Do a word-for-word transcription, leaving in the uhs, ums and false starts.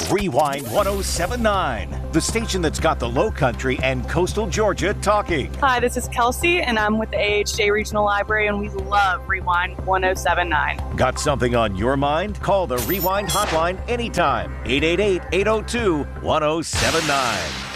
Rewind ten seventy-nine, the station that's got the Low Country and Coastal Georgia talking. Hi, this is Kelsey, and I'm with the A H J Regional Library, and we love Rewind ten seventy-nine. Got something on your mind? Call the Rewind hotline anytime. eight eight eight, eight oh two, ten seventy-nine.